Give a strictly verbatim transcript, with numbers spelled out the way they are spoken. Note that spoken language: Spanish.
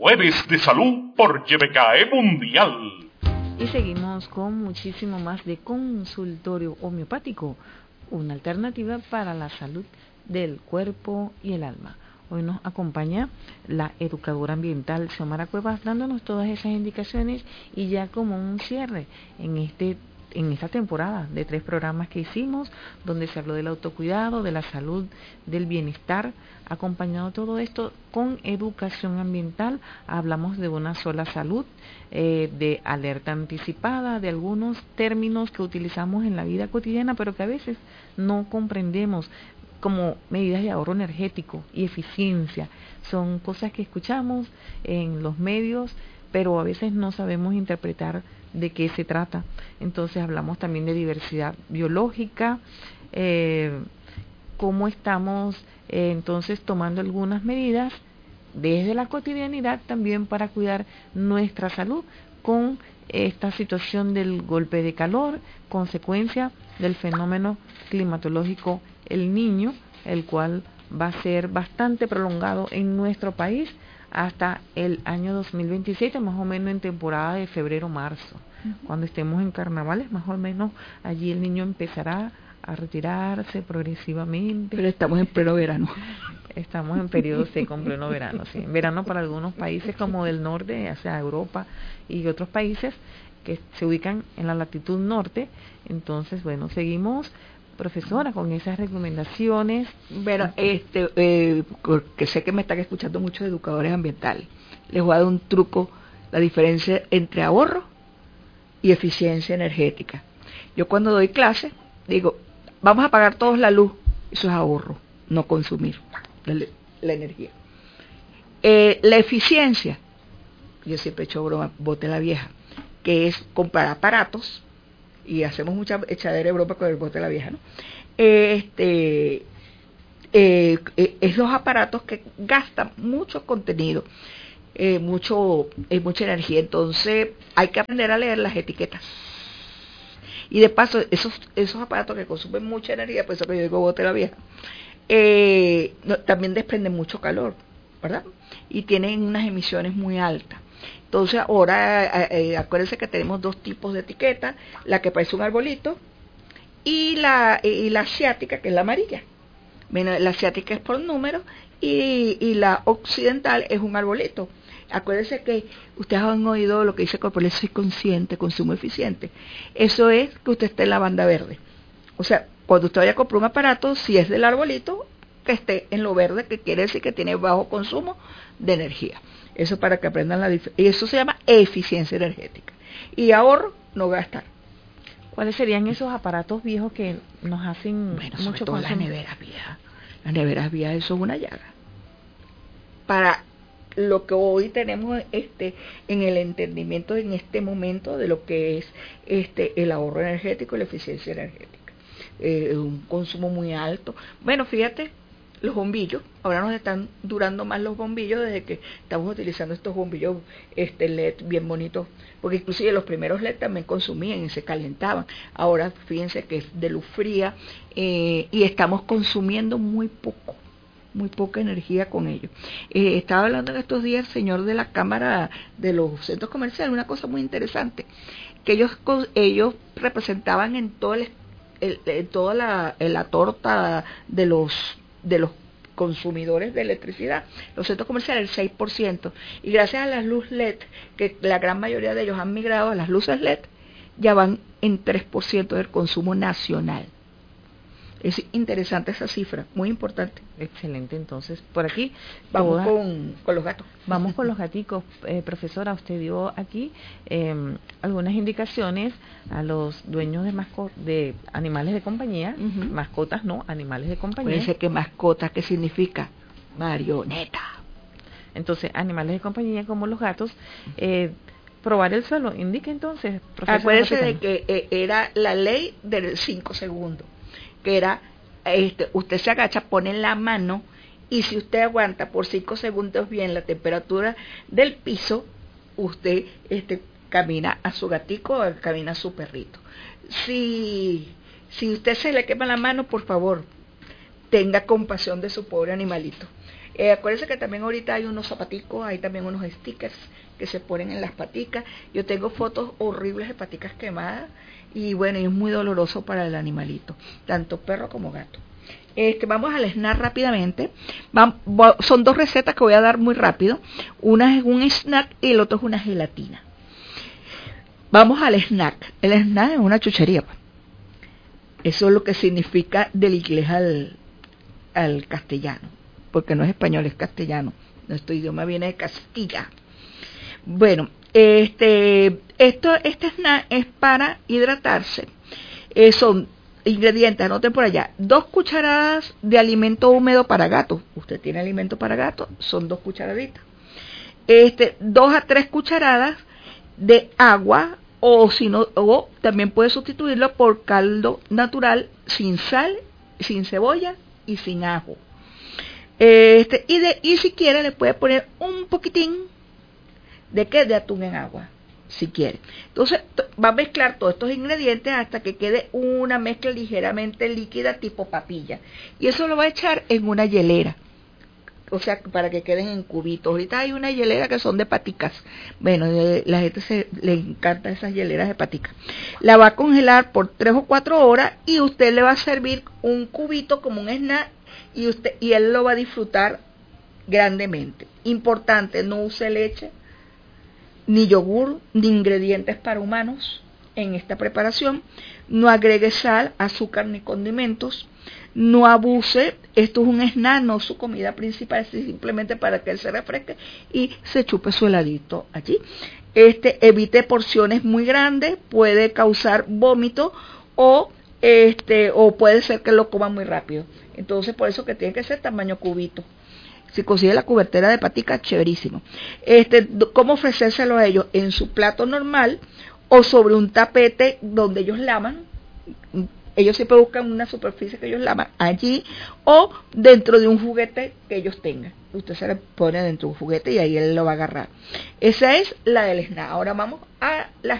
Jueves de Salud por Y B K E Mundial. Y seguimos con muchísimo más de consultorio homeopático, una alternativa para la salud del cuerpo y el alma. Hoy nos acompaña la educadora ambiental Xiomara Cuevas, dándonos todas esas indicaciones y ya como un cierre en este en esta temporada de tres programas que hicimos, donde se habló del autocuidado, de la salud, del bienestar, acompañado todo esto con educación ambiental. Hablamos de una sola salud, eh, de alerta anticipada, de algunos términos que utilizamos en la vida cotidiana, pero que a veces no comprendemos, como medidas de ahorro energético y eficiencia. Son cosas que escuchamos en los medios, pero a veces no sabemos interpretar de qué se trata. Entonces hablamos también de diversidad biológica, eh, cómo estamos eh, entonces tomando algunas medidas desde la cotidianidad también para cuidar nuestra salud con esta situación del golpe de calor, consecuencia del fenómeno climatológico El Niño, el cual va a ser bastante prolongado en nuestro país hasta el año dos mil veintisiete, más o menos en temporada de febrero-marzo. Uh-huh. Cuando estemos en carnavales, más o menos allí el niño empezará a retirarse progresivamente. Pero estamos en pleno verano. Estamos en periodo seco, en pleno verano, sí. En verano para algunos países como del norte, o sea, Europa y otros países que se ubican en la latitud norte. Entonces, bueno, seguimos, profesora, con esas recomendaciones. Bueno, este, eh, porque sé que me están escuchando muchos educadores ambientales. Les voy a dar un truco, la diferencia entre ahorro y eficiencia energética. Yo cuando doy clase, digo, vamos a pagar todos la luz. Eso es ahorro, no consumir la, la energía. Eh, la eficiencia, yo siempre he hecho broma, bote la vieja, que es comprar aparatos, y hacemos mucha echadera de broma con el bote de la vieja, ¿no? Este, eh, eh, es los aparatos que gastan mucho contenido, eh, mucho, eh, mucha energía. Entonces hay que aprender a leer las etiquetas. Y de paso, esos esos aparatos que consumen mucha energía, por eso que yo digo bote de la vieja, eh, no, también desprenden mucho calor, ¿verdad? Y tienen unas emisiones muy altas. Entonces ahora eh, acuérdense que tenemos dos tipos de etiqueta, la que parece un arbolito y la y la asiática, que es la amarilla. Bueno, la asiática es por número y, y la occidental es un arbolito. Acuérdense que ustedes han oído lo que dice Corporel, soy consciente, consumo eficiente. Eso es que usted esté en la banda verde. O sea, cuando usted vaya a comprar un aparato, si es del arbolito, que esté en lo verde, que quiere decir que tiene bajo consumo de energía. Eso para que aprendan la diferencia. Y eso se llama eficiencia energética. Y ahorro, no gastar. ¿Cuáles serían esos aparatos viejos que nos hacen bueno, mucho consumo? Las neveras viejas. Las neveras viejas, eso es una llaga. Para lo que hoy tenemos este en el entendimiento en este momento de lo que es este el ahorro energético y la eficiencia energética. Eh, un consumo muy alto. Bueno, fíjate, los bombillos, ahora nos están durando más los bombillos desde que estamos utilizando estos bombillos este L E D bien bonitos, porque inclusive los primeros L E D también consumían y se calentaban. Ahora fíjense que es de luz fría eh, y estamos consumiendo muy poco, muy poca energía con ellos. Eh, estaba hablando en estos días el señor de la Cámara de los Centros Comerciales, una cosa muy interesante, que ellos ellos representaban en todo el, el, el toda la, la torta de los de los consumidores de electricidad, los centros comerciales el seis por ciento, y gracias a las luces L E D, que la gran mayoría de ellos han migrado a las luces L E D, ya van en tres por ciento del consumo nacional. Es interesante esa cifra, muy importante. Excelente, entonces, por aquí vamos toda, con, con los gatos. Vamos con los gaticos. Eh, profesora, usted dio aquí eh, algunas indicaciones a los dueños de masco de animales de compañía, uh-huh. mascotas no, animales de compañía. Puede ser que mascotas, ¿qué significa? Marioneta. Entonces, animales de compañía como los gatos, eh, probar el suelo, indica entonces, profesora. Acuérdese de que eh, era la ley de cinco segundos. Que era, este, usted se agacha, pone la mano y si usted aguanta por cinco segundos bien la temperatura del piso, usted este, camina a su gatico o camina a su perrito. Si, si usted se le quema la mano, por favor, tenga compasión de su pobre animalito. Eh, acuérdense que también ahorita hay unos zapaticos, hay también unos stickers que se ponen en las paticas. Yo tengo fotos horribles de paticas quemadas y bueno, y es muy doloroso para el animalito, tanto perro como gato. Este, vamos al snack rápidamente. Vamos, son dos recetas que voy a dar muy rápido. Una es un snack y el otro es una gelatina. Vamos al snack. El snack es una chuchería. Pues. Eso es lo que significa del inglés al, al castellano, porque no es español, es castellano. Nuestro idioma viene de Castilla. Bueno, este, esto, este snack es para hidratarse. Eh, son ingredientes, anoten por allá, dos cucharadas de alimento húmedo para gato. Usted tiene alimento para gato, son dos cucharaditas. Este, dos a tres cucharadas de agua, o si no, o también puede sustituirlo por caldo natural sin sal, sin cebolla y sin ajo. Este, y de, y si quiere le puede poner un poquitín de qué, de atún en agua, si quiere. Entonces va a mezclar todos estos ingredientes hasta que quede una mezcla ligeramente líquida tipo papilla. Y eso lo va a echar en una hielera. O sea, para que queden en cubitos. Ahorita hay una hielera que son de paticas. Bueno, eh, la gente se, le encanta esas hieleras de paticas. La va a congelar por tres o cuatro horas y usted le va a servir un cubito como un snack y usted y él lo va a disfrutar grandemente. Importante, no use leche, ni yogur, ni ingredientes para humanos en esta preparación. No agregue sal, azúcar ni condimentos. No abuse, esto es un snack, no su comida principal, es simplemente para que él se refresque y se chupe su heladito allí. Este, evite porciones muy grandes, puede causar vómito o este o puede ser que lo coma muy rápido. Entonces, por eso que tiene que ser tamaño cubito. Si consigue la cubertera de patica, chéverísimo. Este, ¿cómo ofrecérselo a ellos? En su plato normal o sobre un tapete donde ellos laman. Ellos siempre buscan una superficie que ellos laman allí o dentro de un juguete que ellos tengan. Usted se le pone dentro de un juguete y ahí él lo va a agarrar. Esa es la del snack. Ahora vamos a la